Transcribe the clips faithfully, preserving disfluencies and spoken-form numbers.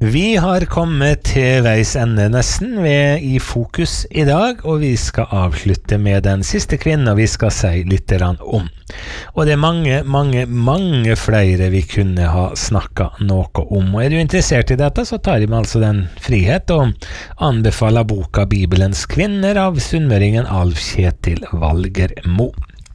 Vi har kommet til veis ende nesten ved I Fokus I dag, og vi skal avslutte med den siste kvinnen vi skal si litt om. Og det er mange, mange, mange flere vi kunne ha snakket noe om. Og er du interessert I dette, så tar jeg meg altså den frihet og anbefaler boka Bibelens kvinner av sunnmøringen Alf Kjetil Valgermo.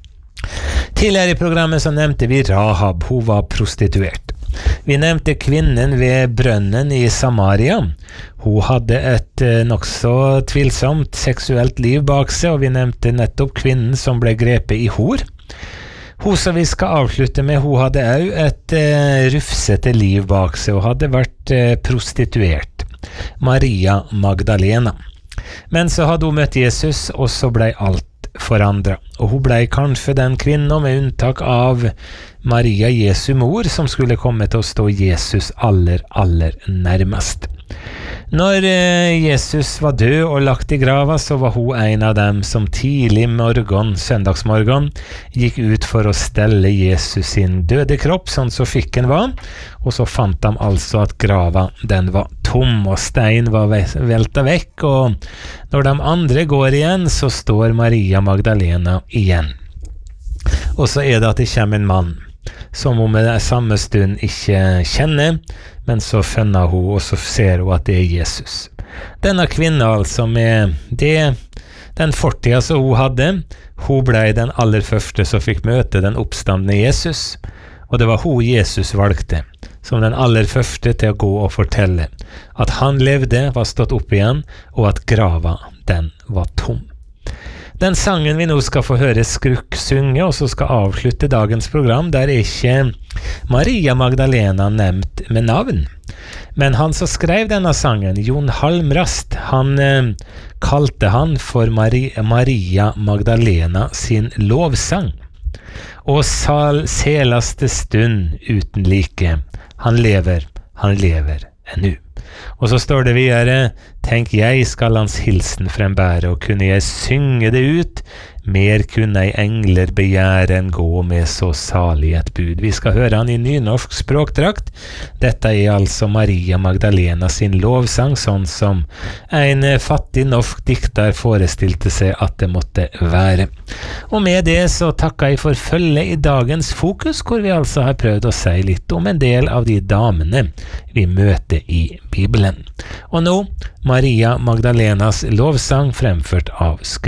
Tidligere I programmet så nevnte vi Rahab, hun var prostituert. Vi nevnte kvinnen ved brønnen I Samaria. Hun hadde et eh, nok så tvilsomt seksuelt liv bak seg, og vi nevnte nettopp kvinnen som ble grepet I hor. Hun som vi skal avslutte med, hun hadde også et eh, rufsete liv bak seg, og hadde vært eh, prostituert. Maria Magdalena. Men så hadde hun møtt Jesus, og så ble alt forandret. Og hun ble kanskje den kvinnen med unntak av Maria Jesu mor som skulle komme til å stå Jesus aller, aller nærmest. Når Jesus var død og lagt I grava, så var hun en av dem som tidlig morgen, søndagsmorgen, gikk ut for å stelle Jesus sin døde kropp, sånn så fikken var, og så fant de altså at grava, den var tom, og stein var velta vekk, og når de andre går igjen, så står Maria Magdalena igjen. Og så er det at det kommer en mann, som hun med samme stund ikke kjenner, men så finner hun, og så ser hun at det er Jesus. Denne kvinnen altså med det, den fortida som hun hadde, hun ble den aller første som fikk møte den oppstandende Jesus, og det var hun Jesus valgte, som den aller første til å gå og fortelle at han levde, var stått opp igjen, og at grava, den var tom. Den sangen vi nå skal få høre Skrukk synge, og så skal avslutte dagens program, der er ikke Maria Magdalena nevnt med navn. Men han som skrev denne sangen, Jon Halmrast, han eh, kalte han for Maria, Maria Magdalena sin lovsang. Og sal selaste stund uten like, han lever, han lever ennå. Og så står det videre, tenk jeg skal hans hilsen frembære, og kunne jeg synge det ut, mer kunne ei engler begjære enn gå med så salig et bud. Vi skal høre han I nynorsk språkdrakt. Dette er altså Maria Magdalena sin lovsang, sånn som en fattig norsk dikter forestilte seg at det måtte være. Og med det så takker jeg for følge I dagens Fokus, hvor vi altså har prøvd å si litt om en del av de damene vi møter I Bibelen. Og nå, Maria Magdalenas lovsang fremført av Skrukk.